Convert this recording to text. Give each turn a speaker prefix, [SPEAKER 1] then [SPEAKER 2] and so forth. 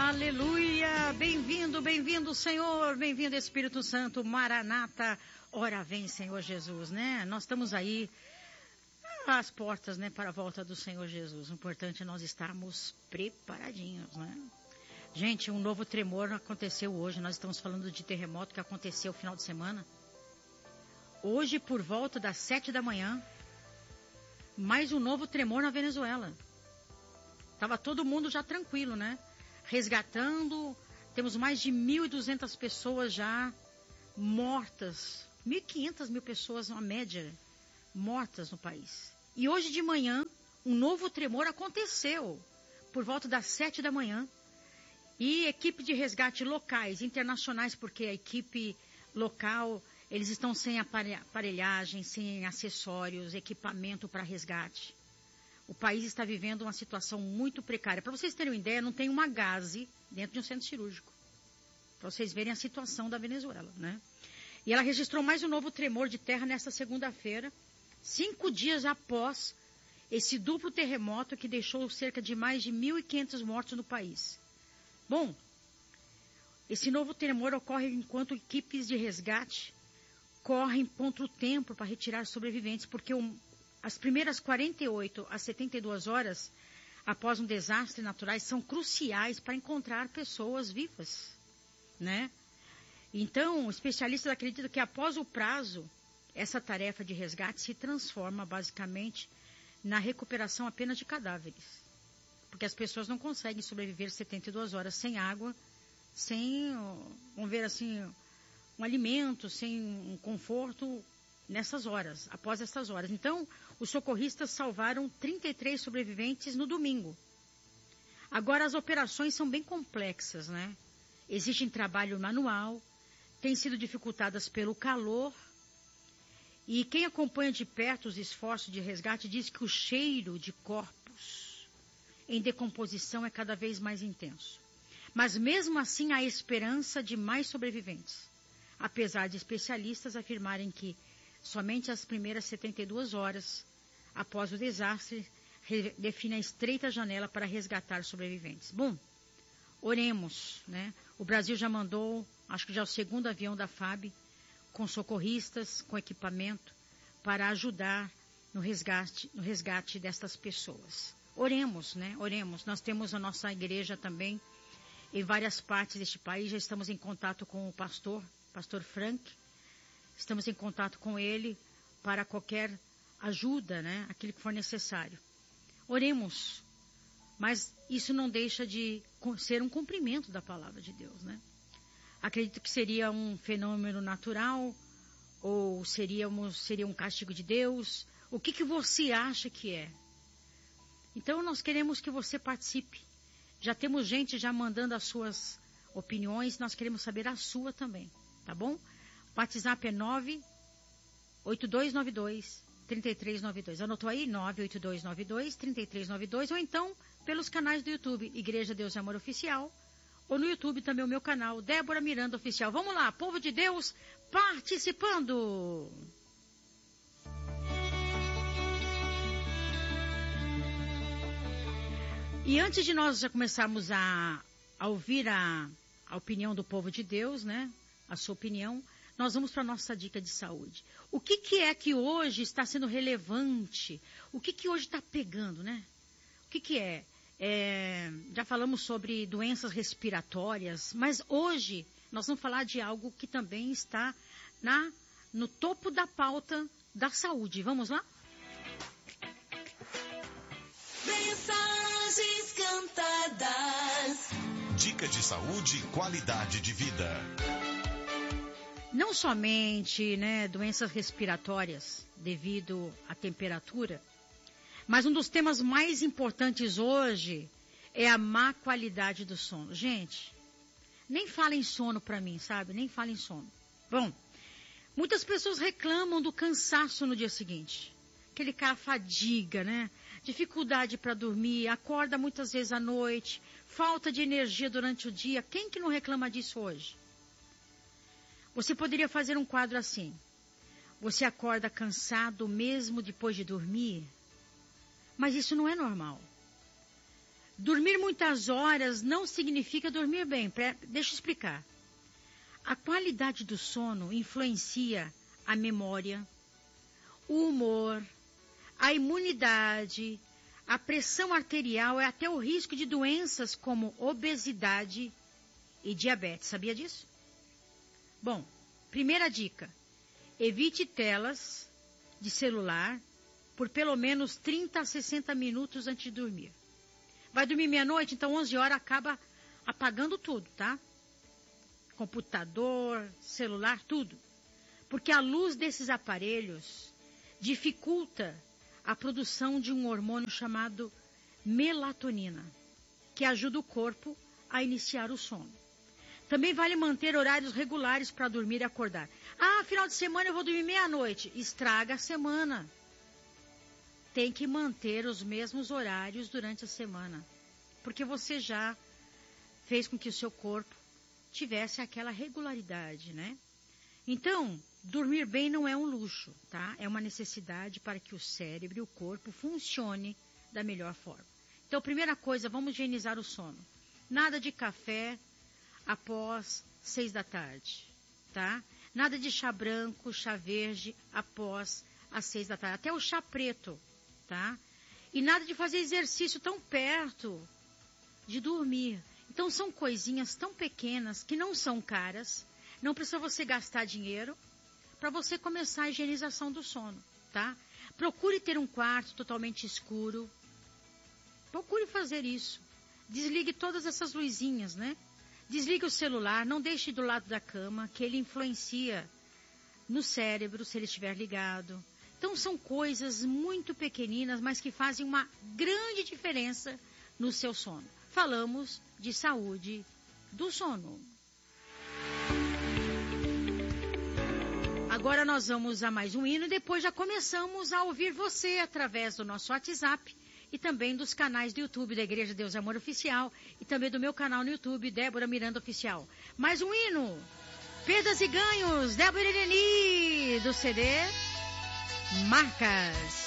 [SPEAKER 1] Aleluia! Bem-vindo, bem-vindo, Senhor, bem-vindo, Espírito Santo, Maranata, ora vem, Senhor Jesus, né? Nós estamos aí às portas, né, para a volta do Senhor Jesus. O importante é nós estarmos preparadinhos, né? Gente, um novo tremor aconteceu hoje, nós estamos falando de terremoto que aconteceu no final de semana. Hoje, por volta das 7 da manhã, mais um novo tremor na Venezuela. Tava todo mundo já tranquilo, né? Resgatando, temos mais de 1.200 pessoas já mortas, 1.500 pessoas, uma média, mortas no país. E hoje de manhã, um novo tremor aconteceu, por volta das 7 da manhã, e equipe de resgate locais, internacionais, porque a equipe local, eles estão sem aparelhagem, sem acessórios, equipamento para resgate. O país está vivendo uma situação muito precária. Para vocês terem uma ideia, não tem uma gaze dentro de um centro cirúrgico. Para vocês verem a situação da Venezuela, né? E ela registrou mais um novo tremor de terra nesta segunda-feira, 5 dias após esse duplo terremoto que deixou cerca de mais de 1.500 mortos no país. Bom, esse novo tremor ocorre enquanto equipes de resgate correm contra o tempo para retirar sobreviventes, porque as primeiras 48 a 72 horas após um desastre natural são cruciais para encontrar pessoas vivas, né? Então, especialistas acreditam que após o prazo, essa tarefa de resgate se transforma basicamente na recuperação apenas de cadáveres. Porque as pessoas não conseguem sobreviver 72 horas sem água, sem, vamos ver assim, um alimento, sem um conforto nessas horas, após essas horas. Então, os socorristas salvaram 33 sobreviventes no domingo. Agora, as operações são bem complexas, né? Existe trabalho manual, têm sido dificultadas pelo calor, e quem acompanha de perto os esforços de resgate diz que o cheiro de corpos em decomposição é cada vez mais intenso. Mas mesmo assim há esperança de mais sobreviventes, apesar de especialistas afirmarem que somente as primeiras 72 horas após o desastre define a estreita janela para resgatar sobreviventes. Bom, oremos, né? O Brasil já mandou, acho que já o 2º avião da FAB, com socorristas, com equipamento, para ajudar no resgate destas pessoas. Oremos, né? Oremos. Nós temos a nossa igreja também em várias partes deste país, já estamos em contato com o pastor Frank. Estamos em contato com ele para qualquer ajuda, né? Aquilo que for necessário. Oremos, mas isso não deixa de ser um cumprimento da palavra de Deus, né? Acredito que seria um fenômeno natural ou seria um castigo de Deus. O que você acha que é? Então nós queremos que você participe. Já temos gente já mandando as suas opiniões, nós queremos saber a sua também, tá bom? O WhatsApp é 98292-3392. Anotou aí? 98292-3392. Ou então, pelos canais do YouTube, Igreja Deus e Amor Oficial. Ou no YouTube também o meu canal, Débora Miranda Oficial. Vamos lá, povo de Deus, participando! E antes de nós já começarmos a ouvir a opinião do povo de Deus, né? A sua opinião, nós vamos para a nossa dica de saúde. O que é que hoje está sendo relevante? O que hoje está pegando, né? O que é? Já falamos sobre doenças respiratórias, mas hoje nós vamos falar de algo que também está no topo da pauta da saúde. Vamos lá?
[SPEAKER 2] Mensagens cantadas.
[SPEAKER 3] Dica de saúde e qualidade de vida.
[SPEAKER 1] Não somente, né, doenças respiratórias devido à temperatura, mas um dos temas mais importantes hoje é a má qualidade do sono. Gente, nem fala em sono pra mim, sabe? Nem fala em sono. Bom, muitas pessoas reclamam do cansaço no dia seguinte. Aquele cara fadiga, né? Dificuldade para dormir, acorda muitas vezes à noite, falta de energia durante o dia. Quem que não reclama disso hoje? Você poderia fazer um quadro assim. Você acorda cansado mesmo depois de dormir? Mas isso não é normal. Dormir muitas horas não significa dormir bem. Deixa eu explicar. A qualidade do sono influencia a memória, o humor, a imunidade, a pressão arterial e até o risco de doenças como obesidade e diabetes. Sabia disso? Bom, primeira dica. Evite telas de celular por pelo menos 30 a 60 minutos antes de dormir. Vai dormir meia-noite, então 11 horas acaba apagando tudo, tá? Computador, celular, tudo. Porque a luz desses aparelhos dificulta a produção de um hormônio chamado melatonina, que ajuda o corpo a iniciar o sono. Também vale manter horários regulares para dormir e acordar. Ah, final de semana eu vou dormir meia-noite. Estraga a semana. Tem que manter os mesmos horários durante a semana, porque você já fez com que o seu corpo tivesse aquela regularidade, né? Então, dormir bem não é um luxo, tá? É uma necessidade para que o cérebro e o corpo funcione da melhor forma. Então, primeira coisa, vamos higienizar o sono. Nada de café após 6 da tarde, tá? Nada de chá branco, chá verde após as 6 da tarde. Até o chá preto, tá? E nada de fazer exercício tão perto de dormir. Então, são coisinhas tão pequenas que não são caras. Não precisa você gastar dinheiro para você começar a higienização do sono, tá? Procure ter um quarto totalmente escuro. Procure fazer isso. Desligue todas essas luzinhas, né? Desligue o celular, não deixe do lado da cama, que ele influencia no cérebro, se ele estiver ligado. Então, são coisas muito pequeninas, mas que fazem uma grande diferença no seu sono. Falamos de saúde do sono. Agora nós vamos a mais um hino e depois já começamos a ouvir você através do nosso WhatsApp e também dos canais do YouTube da Igreja Deus e Amor Oficial e também do meu canal no YouTube, Débora Miranda Oficial. Mais um hino, Perdas e Ganhos, Débora Ireni, do CD Marcas.